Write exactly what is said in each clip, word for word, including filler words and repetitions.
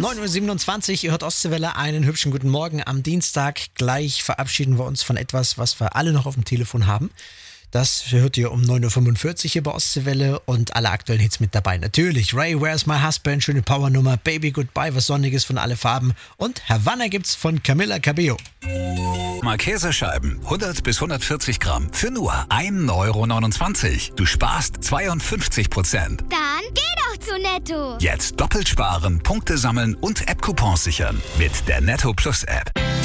neun Uhr siebenundzwanzig, ihr hört Ostseewelle, einen hübschen guten Morgen am Dienstag. Gleich verabschieden wir uns von etwas, was wir alle noch auf dem Telefon haben. Das hört ihr um neun Uhr fünfundvierzig hier bei Ostseewelle und alle aktuellen Hits mit dabei. Natürlich Ray, Where's My Husband, schöne Powernummer, Baby Goodbye, was Sonniges von Alle Farben und Havanna gibt's von Camila Cabello. Käsescheiben, hundert bis hundertvierzig Gramm für nur ein Euro neunundzwanzig. Du sparst zweiundfünfzig Prozent. Dann geh doch zu Netto. Jetzt doppelt sparen, Punkte sammeln und App-Coupons sichern mit der Netto Plus App.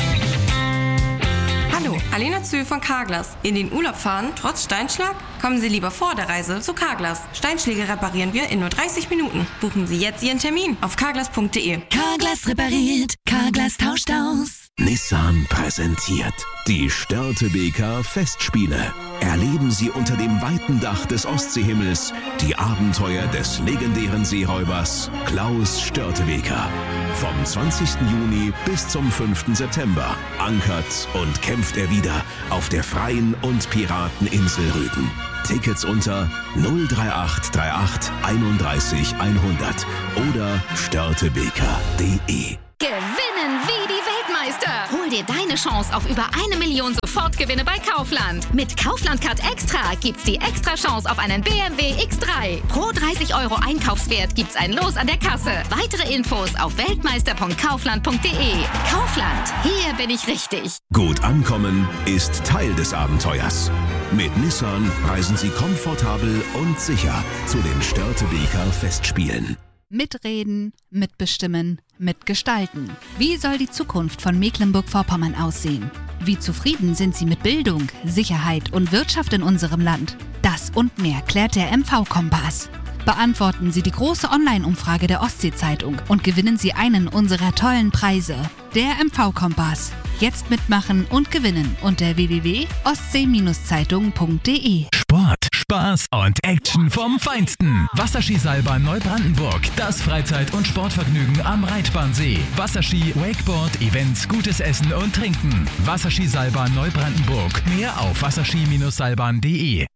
Hallo, Alena Zühl von Carglass. In den Urlaub fahren, trotz Steinschlag? Kommen Sie lieber vor der Reise zu Carglass. Steinschläge reparieren wir in nur dreißig Minuten. Buchen Sie jetzt Ihren Termin auf carglass punkt de. Carglass repariert, Carglass tauscht aus. Nissan präsentiert die Störtebeker Festspiele. Erleben Sie unter dem weiten Dach des Ostseehimmels die Abenteuer des legendären Seeräubers Klaus Störtebeker. Vom zwanzigsten Juni bis zum fünften September ankert und kämpft er wieder auf der freien und Pirateninsel Rügen. Tickets unter null drei acht drei acht einunddreißig hundert oder störtebeker punkt de. Gewinnen wie die Weltmeister. Hol dir deine Chance auf über eine Million Sofortgewinne bei Kaufland. Mit Kaufland Card Extra gibt's die extra Chance auf einen B M W X drei. Pro dreißig Euro Einkaufswert gibt's ein Los an der Kasse. Weitere Infos auf weltmeister punkt kaufland punkt de. Kaufland, hier bin ich richtig. Gut ankommen ist Teil des Abenteuers. Mit Nissan reisen Sie komfortabel und sicher zu den Störtebeker Festspielen. Mitreden, mitbestimmen, mitgestalten. Wie soll die Zukunft von Mecklenburg-Vorpommern aussehen? Wie zufrieden sind Sie mit Bildung, Sicherheit und Wirtschaft in unserem Land? Das und mehr klärt der M V-Kompass. Beantworten Sie die große Online-Umfrage der Ostsee-Zeitung und gewinnen Sie einen unserer tollen Preise. Der M V-Kompass. Jetzt mitmachen und gewinnen unter w w w punkt ostsee Zeitung punkt de. Sport, Spaß und Action vom Feinsten. Wasserskiseilbahn Neubrandenburg. Das Freizeit- und Sportvergnügen am Reitbahnsee. Wasserski, Wakeboard, Events, gutes Essen und Trinken. Wasserskiseilbahn Neubrandenburg. Mehr auf wasserski seilbahn punkt de.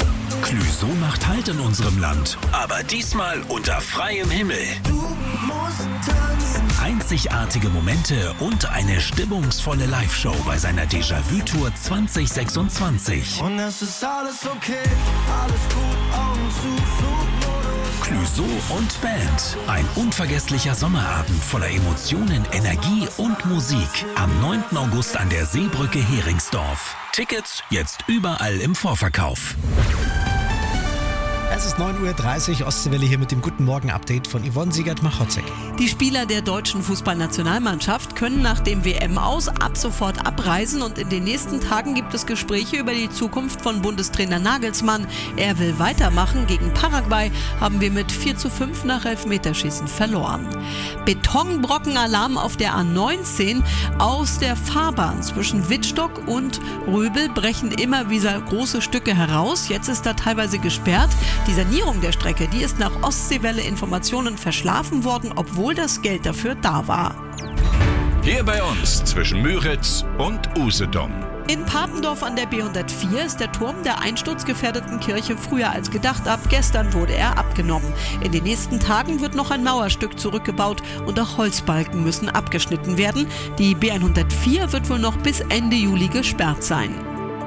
Clüso macht Halt in unserem Land, aber diesmal unter freiem Himmel. Du musst tanzen. Einzigartige Momente und eine stimmungsvolle Live-Show bei seiner Déjà-vu-Tour zwanzig sechsundzwanzig. Und es ist alles okay, alles gut, Augen zu, Flugmodus. Clüso und Band. Ein unvergesslicher Sommerabend voller Emotionen, Energie und Musik. Am neunten August an der Seebrücke Heringsdorf. Tickets jetzt überall im Vorverkauf. Es ist neun Uhr dreißig, Ostseewelle hier mit dem Guten Morgen-Update von Yvonne Siegert-Machotzek. Die Spieler der deutschen Fußballnationalmannschaft können nach dem W M-Aus ab sofort abreisen und in den nächsten Tagen gibt es Gespräche über die Zukunft von Bundestrainer Nagelsmann. Er will weitermachen. Gegen Paraguay haben wir mit vier zu fünf nach Elfmeterschießen verloren. Betonbrockenalarm auf der A neunzehn. Aus der Fahrbahn zwischen Wittstock und Röbel brechen immer wieder große Stücke heraus. Jetzt ist da teilweise gesperrt. Die Sanierung der Strecke, die ist nach Ostseewelle-Informationen verschlafen worden, obwohl das Geld dafür da war. Hier bei uns zwischen Müritz und Usedom. In Papendorf an der B hundertvier ist der Turm der einsturzgefährdeten Kirche früher als gedacht ab. Gestern wurde er abgenommen. In den nächsten Tagen wird noch ein Mauerstück zurückgebaut und auch Holzbalken müssen abgeschnitten werden. Die B hundertvier wird wohl noch bis Ende Juli gesperrt sein.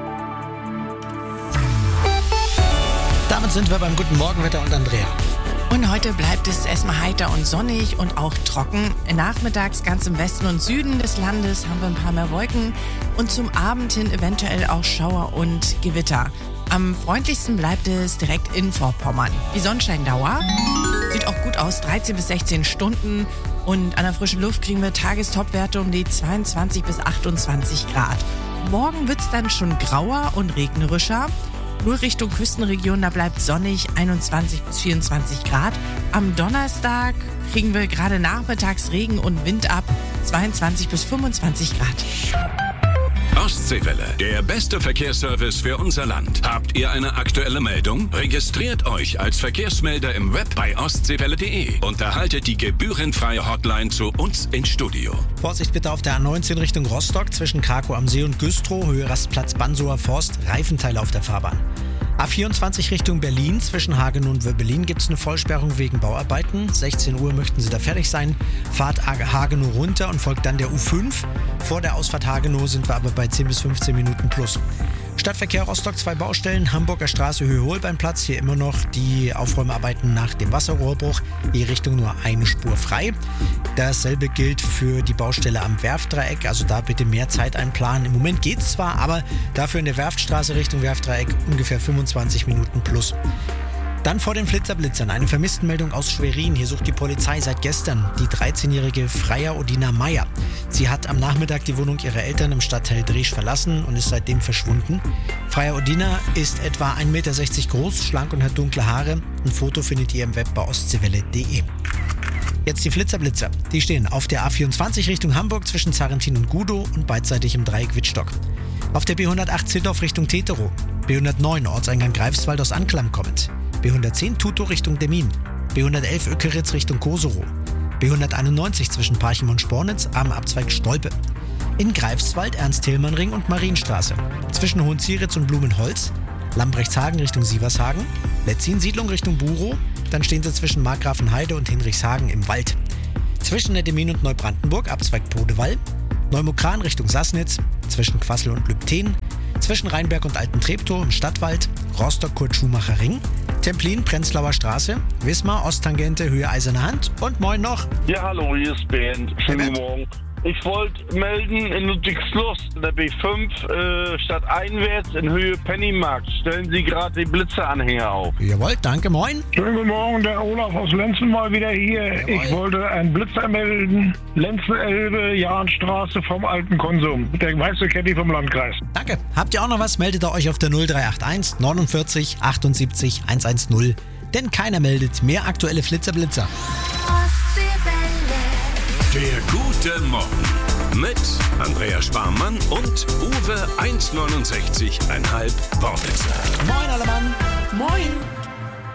Damit sind wir beim Guten Morgenwetter und Andrea. Und heute bleibt es erstmal heiter und sonnig und auch trocken. Nachmittags ganz im Westen und Süden des Landes haben wir ein paar mehr Wolken und zum Abend hin eventuell auch Schauer und Gewitter. Am freundlichsten bleibt es direkt in Vorpommern. Die Sonnenscheindauer sieht auch gut aus, dreizehn bis sechzehn Stunden. Und an der frischen Luft kriegen wir Tagestopwerte um die zweiundzwanzig bis achtundzwanzig Grad. Morgen wird es dann schon grauer und regnerischer. Nur Richtung Küstenregion, da bleibt sonnig, einundzwanzig bis vierundzwanzig Grad. Am Donnerstag kriegen wir gerade nachmittags Regen und Wind ab, zweiundzwanzig bis fünfundzwanzig Grad. Ostseewelle, der beste Verkehrsservice für unser Land. Habt ihr eine aktuelle Meldung? Registriert euch als Verkehrsmelder im Web bei ostseewelle punkt de und erhaltet die gebührenfreie Hotline zu uns ins Studio. Vorsicht bitte auf der A neunzehn Richtung Rostock zwischen Krakow am See und Güstrow, Höhe Rastplatz Bansower Forst, Reifenteile auf der Fahrbahn. A vierundzwanzig Richtung Berlin, zwischen Hagenow und Wöbbelin gibt es eine Vollsperrung wegen Bauarbeiten. sechzehn Uhr möchten Sie da fertig sein. Fahrt Hagenow runter und folgt dann der U fünf. Vor der Ausfahrt Hagenow sind wir aber bei zehn bis fünfzehn Minuten plus. Stadtverkehr Rostock, zwei Baustellen, Hamburger Straße, Höhe Holbeinplatz. Hier immer noch die Aufräumarbeiten nach dem Wasserrohrbruch. Die Richtung nur eine Spur frei. Dasselbe gilt für die Baustelle am Werftdreieck. Also da bitte mehr Zeit einplanen. Im Moment geht es zwar, aber dafür in der Werftstraße Richtung Werftdreieck ungefähr fünfundzwanzig Minuten plus. Dann vor den Flitzerblitzern eine Vermisstenmeldung aus Schwerin. Hier sucht die Polizei seit gestern die dreizehnjährige Freya Odina Meyer. Sie hat am Nachmittag die Wohnung ihrer Eltern im Stadtteil Dresch verlassen und ist seitdem verschwunden. Freya Odina ist etwa ein Meter sechzig groß, schlank und hat dunkle Haare. Ein Foto findet ihr im Web bei ostseewelle punkt de. Jetzt die Flitzerblitzer. Die stehen auf der A vierundzwanzig Richtung Hamburg zwischen Zarrentin und Gudow und beidseitig im Dreieck Wittstock. Auf der B hundertacht Zittdorf Richtung Teterow. B hundertneun Ortseingang Greifswald aus Anklam kommend. B hundertzehn Tutow Richtung Demmin. B hundertelf Öckeritz Richtung Koserow. B hunderteinundneunzig zwischen Parchim und Spornitz am Abzweig Stolpe. In Greifswald Ernst-Thälmann-Ring und Marienstraße. Zwischen Hohenzieritz und Blumenholz. Lambrechtshagen Richtung Sievershagen. Letzin-Siedlung Richtung Burow. Dann stehen sie zwischen Markgrafenheide und Hinrichshagen im Wald. Zwischen Neddemin und Neubrandenburg Abzweig Podewall. Neumukran Richtung Sassnitz. Zwischen Quassel und Lübten. Zwischen Rheinberg und Alten-Treptow im Stadtwald. Rostock-Kurt-Schumacher-Ring. Templin, Prenzlauer Straße, Wismar, Osttangente, Höhe Eiserne Hand und moin noch. Ja, hallo, hier ist Bernd. Schönen guten Morgen. Ich wollte melden, in Ludwigslust, in der B fünf, äh, stadteinwärts in Höhe Pennymarkt, stellen Sie gerade die Blitzeranhänger auf. Jawohl, danke, moin. Schönen guten Morgen, der Olaf aus Lenzen mal wieder hier. Jawohl. Ich wollte einen Blitzer melden, Lenzen-Elbe, Jahnstraße vom alten Konsum. Der meiste kennt die vom Landkreis. Danke. Habt ihr auch noch was, meldet ihr euch auf der null drei acht eins neunundvierzig achtundsiebzig hundertzehn. Denn keiner meldet mehr aktuelle Flitzerblitzer. Der gute Morgen mit Andrea Sparmann und Uwe eins neunundsechzig Komma fünf Wortwitzer. Moin alle Mann. Moin.